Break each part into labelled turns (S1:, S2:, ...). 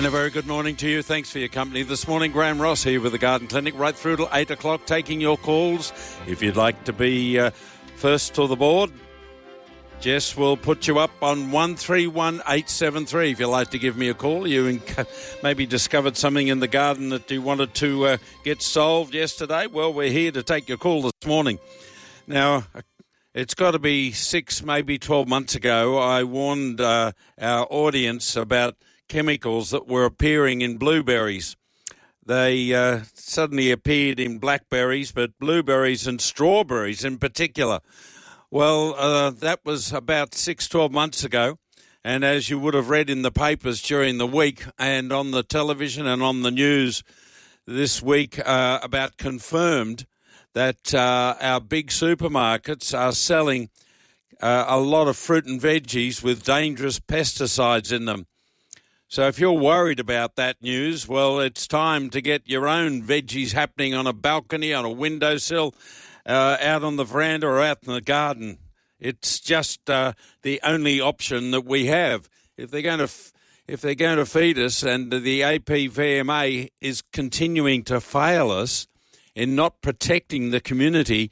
S1: And a very good morning to you. Thanks for your company this morning. Graham Ross here with the Garden Clinic, right through till 8 o'clock, taking your calls. If you'd like to be first to the board, Jess will put you up on 131873. If you'd like to give me a call, you maybe discovered something in the garden that you wanted to get solved yesterday. Well, we're here to take your call this morning. Now, it's got to be 6, maybe 12 months ago, I warned our audience about chemicals that were appearing in blueberries. They suddenly appeared in blackberries, but blueberries and strawberries in particular. Well, that was about 6, 12 months ago. And as you would have read in the papers during the week and on the television and on the news this week, about confirmed that our big supermarkets are selling a lot of fruit and veggies with dangerous pesticides in them. So if you're worried about that news, well, it's time to get your own veggies happening on a balcony, on a windowsill, out on the veranda or out in the garden. It's just the only option that we have. If they're going to feed us, and the APVMA is continuing to fail us in not protecting the community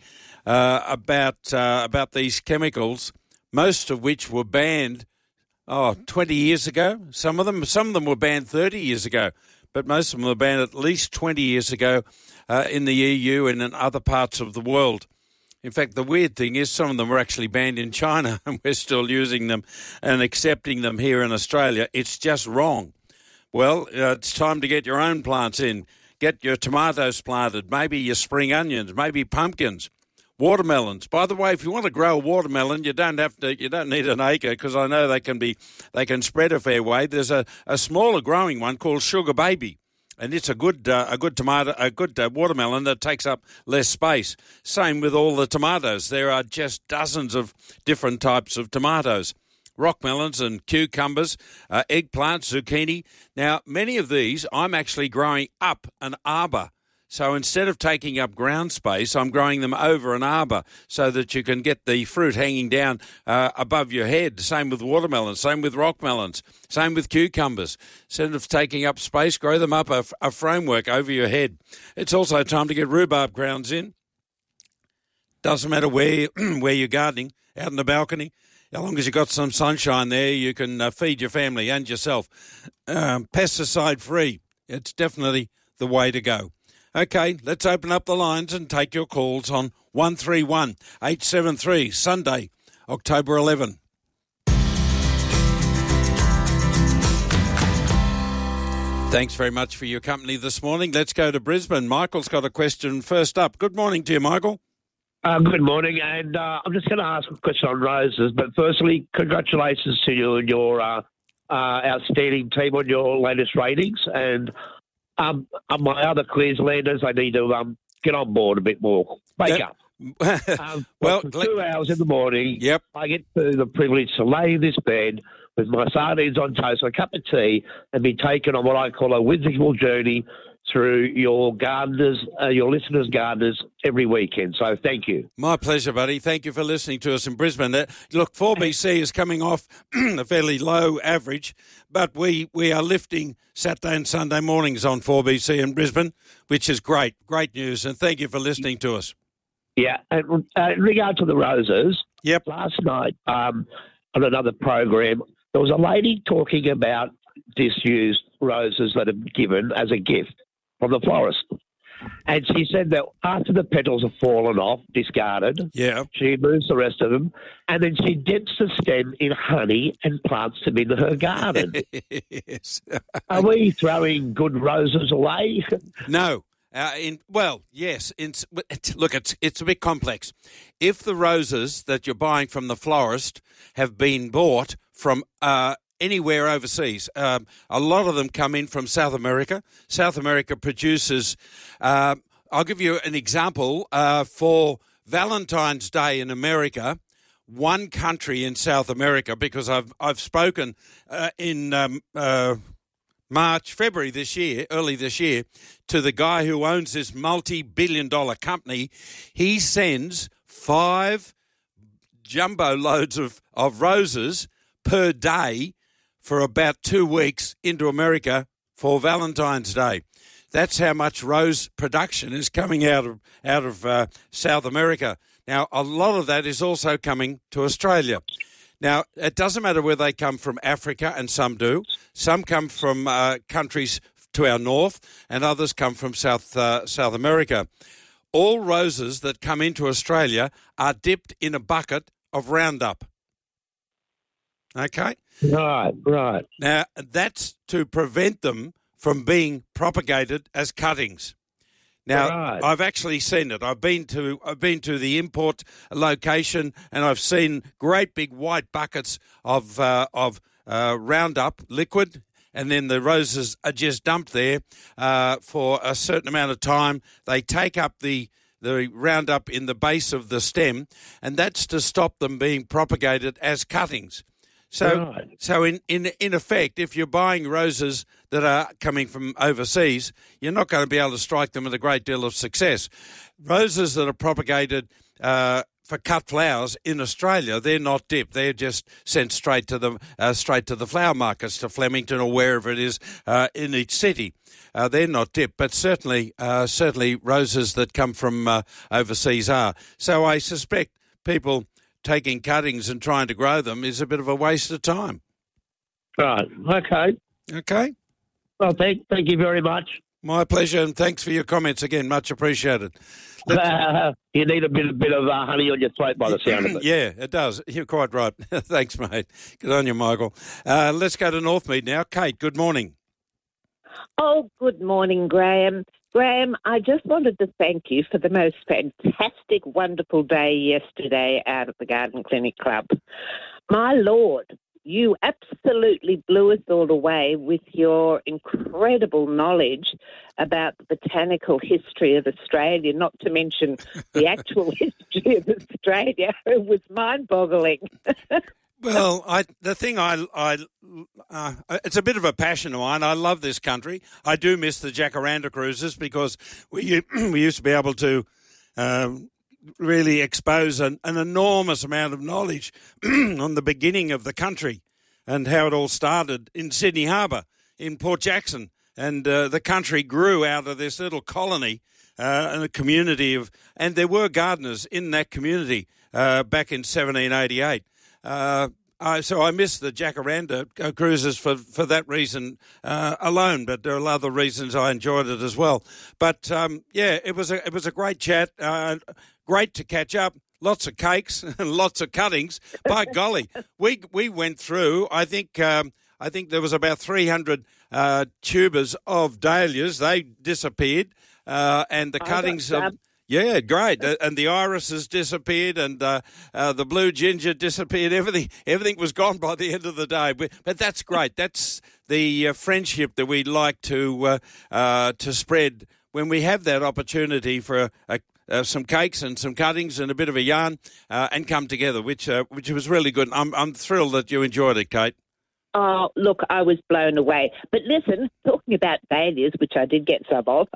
S1: about these chemicals, most of which were banned 20 years ago. Some of them were banned 30 years ago, but most of them were banned at least 20 years ago in the EU and in other parts of the world. In fact, the weird thing is some of them were actually banned in China, and we're still using them and accepting them here in Australia. It's just wrong. Well, it's time to get your own plants in. Get your tomatoes planted, maybe your spring onions, maybe pumpkins. Watermelons. By the way, if you want to grow a watermelon, you don't need an acre, because I know they can spread a fair way. There's a smaller growing one called Sugar Baby, and it's a good watermelon that takes up less space. Same with all the tomatoes. There are just dozens of different types of tomatoes. Rock melons and cucumbers, eggplant, zucchini. Now, many of these I'm actually growing up an arbour. So instead of taking up ground space, I'm growing them over an arbour so that you can get the fruit hanging down above your head. Same with watermelons, same with rock melons, same with cucumbers. Instead of taking up space, grow them up a framework over your head. It's also time to get rhubarb grounds in. Doesn't matter where you're gardening, out on the balcony. As long as you've got some sunshine there, you can feed your family and yourself. Pesticide-free. It's definitely the way to go. Okay, let's open up the lines and take your calls on 131873, Sunday, October 11. Thanks very much for your company this morning. Let's go to Brisbane. Michael's got a question first up. Good morning to you, Michael.
S2: Good morning, and I'm just going to ask a question on roses. But firstly, congratulations to you and your outstanding team on your latest ratings. And my other Queenslanders, I need to get on board a bit more. Wake up. For 2 hours in the morning, I get the privilege to lay in this bed with my sardines on toast, a cup of tea, and be taken on what I call a whimsical journey through your gardeners, your listeners' gardeners every weekend. So thank you.
S1: My pleasure, buddy. Thank you for listening to us in Brisbane. Look, 4BC is coming off a fairly low average, but we are lifting Saturday and Sunday mornings on 4BC in Brisbane, which is great. Great news, and thank you for listening to us.
S2: Yeah, and in regard to the roses, last night on another program, there was a lady talking about disused roses that are given as a gift from the florist. And she said that after the petals have fallen off, discarded, she removes the rest of them, and then she dips the stem in honey and plants them in her garden.
S1: Yes.
S2: Are we throwing good roses away?
S1: No. Yes. Look, it's a bit complex. If the roses that you're buying from the florist have been bought from anywhere overseas, a lot of them come in from South America. South America produces, I'll give you an example, for Valentine's Day in America, one country in South America, because I've spoken in February this year, early this year, to the guy who owns this multi-billion-dollar company. He sends 5 jumbo loads of roses per day for about 2 weeks into America for Valentine's Day. That's how much rose production is coming out of South America. Now, a lot of that is also coming to Australia. Now, it doesn't matter where they come from Africa, and some do. Some come from countries to our north, and others come from South America. All roses that come into Australia are dipped in a bucket of Roundup. Okay?
S2: Right.
S1: Now, that's to prevent them from being propagated as cuttings. Now, I've actually seen it. I've been to the import location, and I've seen great big white buckets of Roundup liquid, and then the roses are just dumped there for a certain amount of time. They take up the Roundup in the base of the stem, and that's to stop them being propagated as cuttings. So in effect, if you're buying roses that are coming from overseas, you're not going to be able to strike them with a great deal of success. Roses that are propagated for cut flowers in Australia, they're not dipped. They're just sent straight to the flower markets, to Flemington or wherever it is in each city. They're not dipped, but certainly roses that come from overseas are. So I suspect people taking cuttings and trying to grow them is a bit of a waste of time.
S2: Right. Okay. Well, thank you very much.
S1: My pleasure, and thanks for your comments again. Much appreciated.
S2: You need a bit of honey on your throat by the sound of it.
S1: Yeah, it does. You're quite right. Thanks, mate. Good on you, Michael. Let's go to Northmead now. Kate, good morning.
S3: Oh, good morning, Graham. Graham, I just wanted to thank you for the most fantastic, wonderful day yesterday out at the Garden Clinic Club. My Lord, you absolutely blew us all away with your incredible knowledge about the botanical history of Australia, not to mention the actual history of Australia. It was mind-boggling.
S1: Well, it's a bit of a passion of mine. I love this country. I do miss the Jacaranda cruises because we used to be able to really expose an enormous amount of knowledge on the beginning of the country and how it all started in Sydney Harbour, in Port Jackson. And the country grew out of this little colony and a community and there were gardeners in that community back in 1788. So I miss the Jacaranda cruises for that reason alone, but there are other reasons I enjoyed it as well. But it was a great chat. Great to catch up. Lots of cakes and lots of cuttings. By golly, we went through. I think there was about 300 tubers of dahlias. They disappeared, and the cuttings of. Yeah, great. And the irises disappeared, and the blue ginger disappeared. Everything was gone by the end of the day. But that's great. That's the friendship that we like to spread when we have that opportunity for some cakes and some cuttings and a bit of a yarn and come together, which was really good. I'm thrilled that you enjoyed it, Kate.
S3: Oh, look, I was blown away. But listen, talking about dahlias, which I did get some of,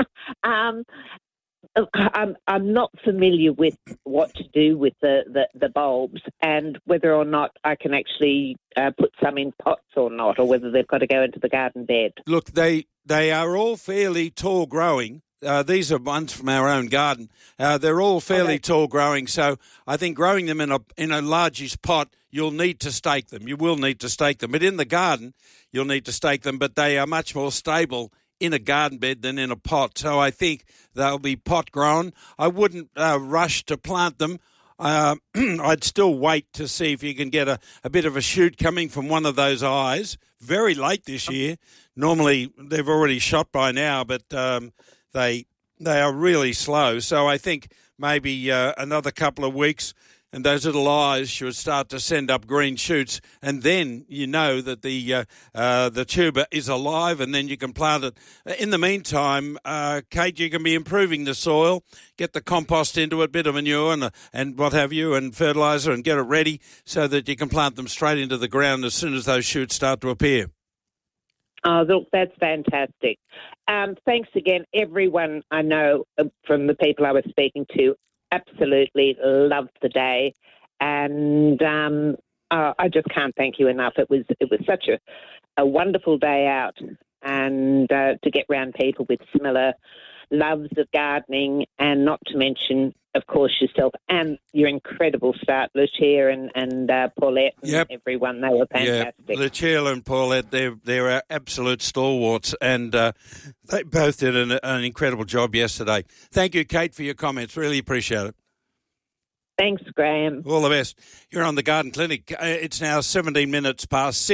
S3: I'm not familiar with what to do with the bulbs and whether or not I can actually put some in pots or not, or whether they've got to go into the garden bed.
S1: Look, they are all fairly tall growing. These are ones from our own garden. They're all fairly tall growing, so I think growing them in a largish pot, you'll need to stake them. You will need to stake them. But in the garden, you'll need to stake them, but they are much more stable in a garden bed than in a pot. So I think they'll be pot grown. I wouldn't rush to plant them. I'd still wait to see if you can get a bit of a shoot coming from one of those eyes. Very late this year. Normally they've already shot by now, but they are really slow. So I think maybe another couple of weeks and those little eyes should start to send up green shoots, and then you know that the tuber is alive, and then you can plant it. In the meantime, Kate, you can be improving the soil, get the compost into it, bit of manure and what have you, and fertiliser, and get it ready so that you can plant them straight into the ground as soon as those shoots start to appear.
S3: Oh, look, that's fantastic. Thanks again, everyone I know from the people I was speaking to. Absolutely loved the day, and I just can't thank you enough. It was such a wonderful day out, and to get round people with similar loves of gardening, and not to mention, of course, yourself and your incredible start, Lucia and Paulette and everyone. They were fantastic.
S1: Yeah, Lucia and Paulette, they're absolute stalwarts, and they both did an incredible job yesterday. Thank you, Kate, for your comments. Really appreciate it.
S3: Thanks, Graham.
S1: All the best. You're on the Garden Clinic. It's now 17 minutes past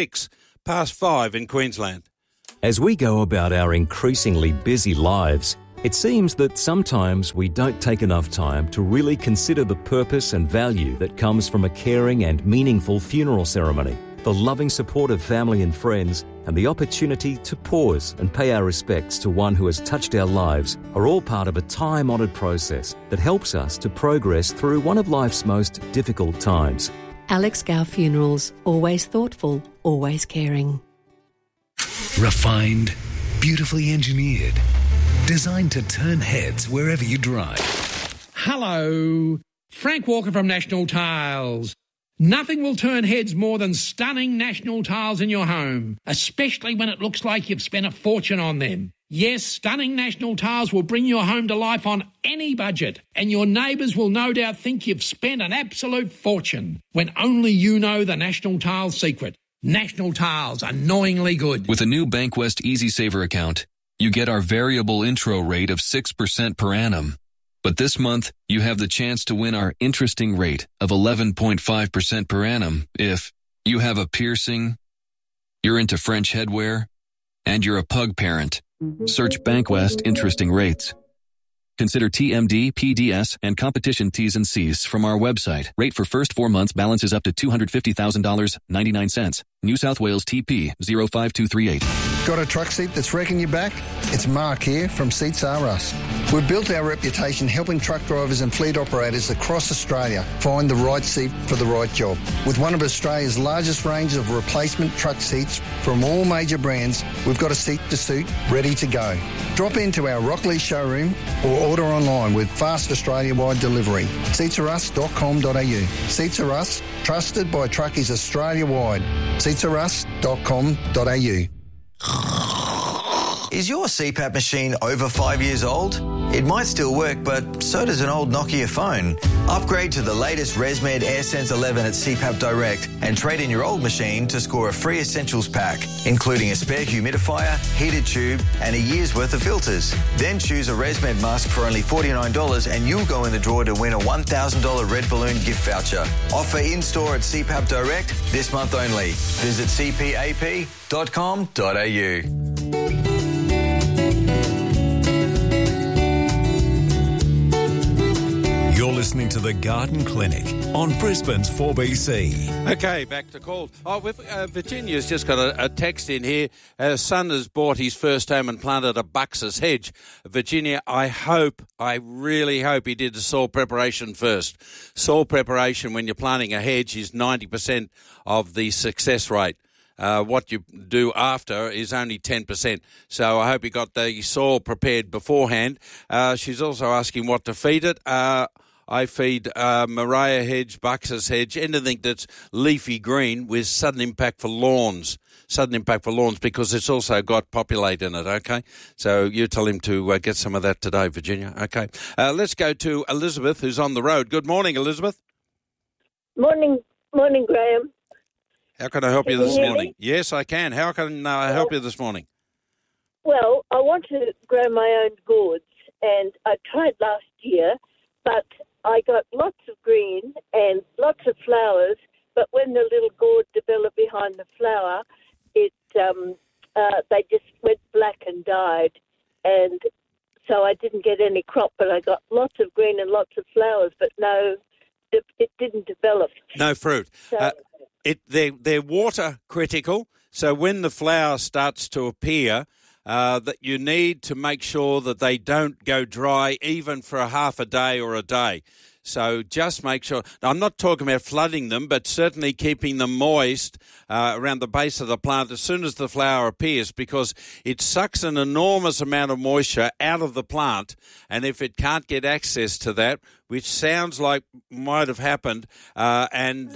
S1: 5 in Queensland.
S4: As we go about our increasingly busy lives, it seems that sometimes we don't take enough time to really consider the purpose and value that comes from a caring and meaningful funeral ceremony. The loving support of family and friends and the opportunity to pause and pay our respects to one who has touched our lives are all part of a time-honoured process that helps us to progress through one of life's most difficult times.
S5: Alex Gow Funerals. Always thoughtful, always caring.
S6: Refined, beautifully engineered, designed to turn heads wherever you drive.
S7: Hello, Frank Walker from National Tiles. Nothing will turn heads more than stunning National Tiles in your home, especially when it looks like you've spent a fortune on them. Yes, stunning National Tiles will bring your home to life on any budget, and your neighbours will no doubt think you've spent an absolute fortune, when only you know the National Tiles secret. National Tiles, annoyingly good.
S8: With a new Bankwest Easy Saver account, you get our variable intro rate of 6% per annum. But this month, you have the chance to win our interesting rate of 11.5% per annum if you have a piercing, you're into French headwear, and you're a pug parent. Search Bankwest Interesting Rates. Consider TMD, PDS, and competition T's and C's from our website. Rate for first 4 months balances up to $250,000, 99 cents. New South Wales TP 05238.
S9: Got a truck seat that's wrecking your back? It's Mark here from Seats R Us. We've built our reputation helping truck drivers and fleet operators across Australia find the right seat for the right job. With one of Australia's largest range of replacement truck seats from all major brands, we've got a seat to suit ready to go. Drop into our Rockley showroom or order online with fast Australia-wide delivery. Seatsarus.com.au. Seats R Us, trusted by truckies Australia-wide. Seatsarus.com.au.
S10: Is your CPAP machine over 5 years old? It might still work, but so does an old Nokia phone. Upgrade to the latest ResMed AirSense 11 at CPAP Direct and trade in your old machine to score a free essentials pack, including a spare humidifier, heated tube, and a year's worth of filters. Then choose a ResMed mask for only $49 and you'll go in the draw to win a $1,000 Red Balloon gift voucher. Offer in-store at CPAP Direct this month only. Visit cpap.com.au.
S6: You're listening to The Garden Clinic on Brisbane's 4BC.
S1: Okay, back to calls. Virginia's just got a text in here. Her son has bought his first home and planted a Buxus hedge. Virginia, I really hope he did the soil preparation first. Soil preparation when you're planting a hedge is 90% of the success rate. What you do after is only 10%. So I hope you got the soil prepared beforehand. She's also asking what to feed it. I feed Maria hedge, Buxus hedge, anything that's leafy green with sudden impact for lawns. Sudden impact for lawns because it's also got populate in it, okay? So you tell him to get some of that today, Virginia, okay? Let's go to Elizabeth, who's on the road. Good morning, Elizabeth.
S11: Morning, Graham.
S1: How can I help you this morning?
S11: Me?
S1: Yes, I can. How can I help you this morning?
S11: Well, I want to grow my own gourds, and I tried last year, but I got lots of green and lots of flowers, but when the little gourd developed behind the flower, they just went black and died, and so I didn't get any crop, but I got lots of green and lots of flowers, but it didn't develop.
S1: No fruit.
S11: So,
S1: they're water critical, so when the flower starts to appear, that you need to make sure that they don't go dry even for a half a day or a day. So just make sure. Now, I'm not talking about flooding them, but certainly keeping them moist around the base of the plant as soon as the flower appears, because it sucks an enormous amount of moisture out of the plant, and if it can't get access to that, which sounds like might have happened, then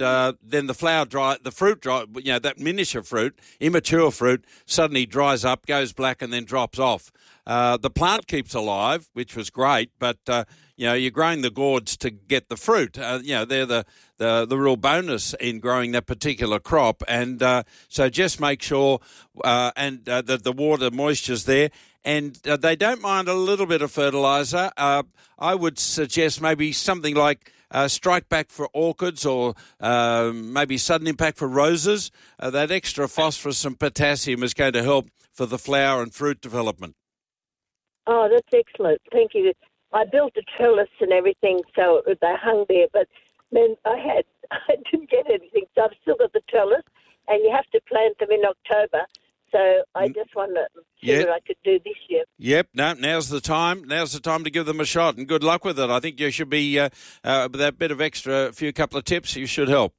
S1: the fruit dry, that miniature fruit, immature fruit, suddenly dries up, goes black, and then drops off. The plant keeps alive, which was great, but you're growing the gourds to get the fruit. They're the real bonus in growing that particular crop, and so just make sure that the water moisture's there. And they don't mind a little bit of fertiliser. I would suggest maybe something like Strike Back for orchids, or maybe Sudden Impact for roses. That extra phosphorus and potassium is going to help for the flower and fruit development.
S11: Oh, that's excellent. Thank you. I built a trellis and everything, so they hung there, but then I didn't get anything, so I've still got the trellis, and you have to plant them in October. So I just wonder what I could do this year.
S1: Yep, now's the time. Now's the time to give them a shot, and good luck with it. I think you should be, with that bit of extra, couple of tips, you should help.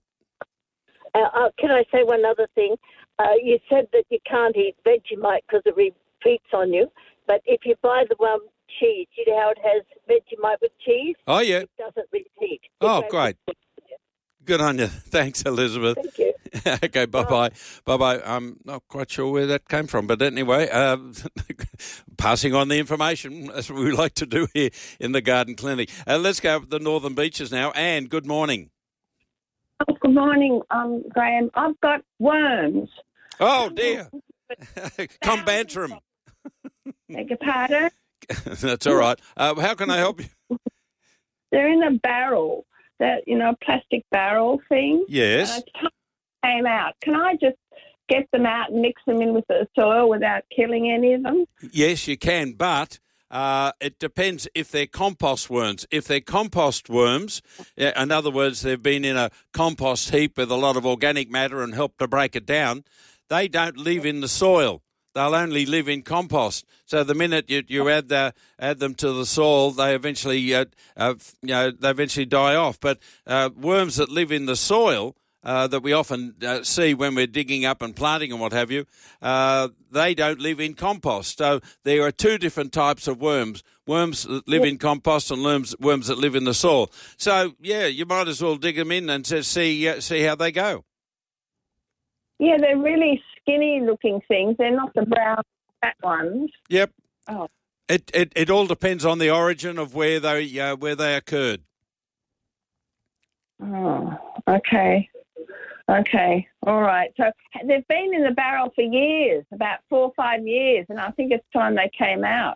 S11: Can I say one other thing? You said that you can't eat Vegemite because it repeats on you, but if you buy the one cheese, you know how it has Vegemite with cheese?
S1: Oh, yeah.
S11: It doesn't repeat.
S1: Oh, great. Good on you. Thanks, Elizabeth.
S11: Thank you.
S1: Okay, bye-bye. Bye-bye. I'm not quite sure where that came from, but anyway, passing on the information, that's what we like to do here in the Garden Clinic. Let's go up to the Northern Beaches now. Anne, good morning.
S12: Oh, good morning, Graham. I've got worms.
S1: Oh, dear. Come bantrim.
S12: Beg your pardon?
S1: That's all right. How can I help you?
S12: They're in a barrel, plastic barrel thing.
S1: Yes.
S12: And it came out. Can I just get them out and mix them in with the soil without killing any of them?
S1: Yes, you can, but it depends if they're compost worms. If they're compost worms, in other words, they've been in a compost heap with a lot of organic matter and helped to break it down, they don't live in the soil. They'll only live in compost. So the minute you add them to the soil, they eventually die off. But worms that live in the soil that we often see when we're digging up and planting and what have you, they don't live in compost. So there are two different types of worms: worms that live in compost and worms that live in the soil. So you might as well dig them in and see how they go.
S12: Yeah, they're really skinny-looking things. They're not the brown fat ones.
S1: Yep.
S12: Oh.
S1: It all depends on the origin of where they occurred.
S12: Oh, okay. Okay, all right. So they've been in the barrel for years, about 4 or 5 years, and I think it's time they came out.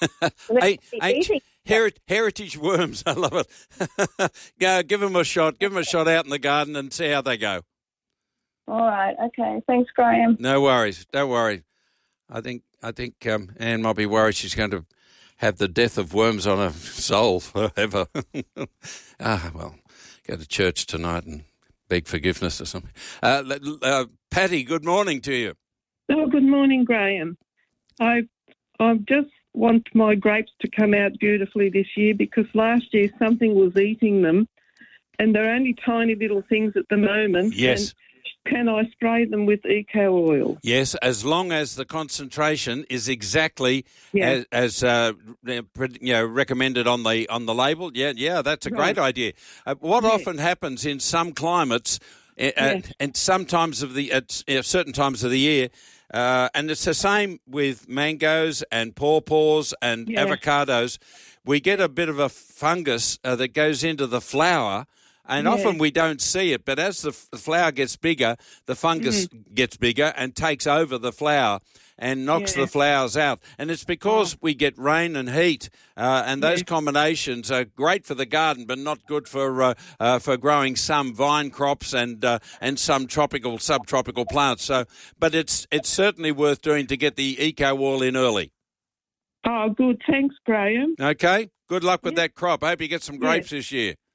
S1: Heritage worms, I love it. Give them a shot. Give them a shot out in the garden and see how they go.
S12: All right. Okay. Thanks, Graham.
S1: No worries. Don't worry. I think Anne might be worried she's going to have the death of worms on her soul forever. Well, go to church tonight and beg forgiveness or something. Patty, good morning to you.
S13: Oh, good morning, Graham. I just want my grapes to come out beautifully this year because last year something was eating them, and they're only tiny little things at the moment.
S1: Yes.
S13: Can I spray them with eco oil?
S1: Yes, as long as the concentration is exactly as recommended on the label. Yeah, that's a great idea. What often happens in some climates, and sometimes at certain times of the year, and it's the same with mangoes and pawpaws and avocados, we get a bit of a fungus that goes into the flower. And often we don't see it, but as the flower gets bigger, the fungus gets bigger and takes over the flower and knocks the flowers out. And it's because we get rain and heat, and those combinations are great for the garden, but not good for growing some vine crops and some subtropical plants. So, but it's certainly worth doing to get the eco oil in early.
S13: Oh, good. Thanks, Graham.
S1: Okay. Good luck with that crop. I hope you get some grapes this year.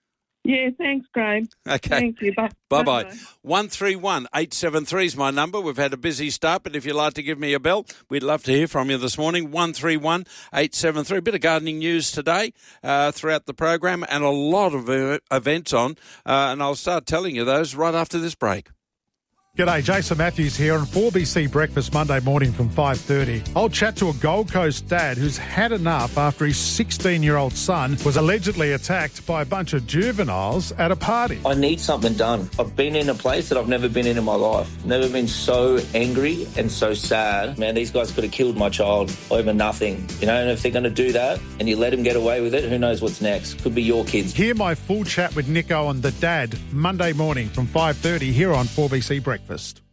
S13: Yeah, thanks, Graham.
S1: Okay.
S13: Thank you.
S1: Bye-bye. 131 873 is my number. We've had a busy start, but if you'd like to give me a bell, we'd love to hear from you this morning. 131 873. A bit of gardening news today throughout the program and a lot of events on, and I'll start telling you those right after this break.
S14: G'day, Jason Matthews here on 4BC Breakfast Monday morning from 5:30. I'll chat to a Gold Coast dad who's had enough after his 16-year-old son was allegedly attacked by a bunch of juveniles at a party.
S15: I need something done. I've been in a place that I've never been in my life. Never been so angry and so sad. Man, these guys could have killed my child over nothing. You know, and if they're going to do that and you let him get away with it, who knows what's next? Could be your kids.
S14: Hear my full chat with Nick Owen, the dad, Monday morning from 5:30 here on 4BC Breakfast.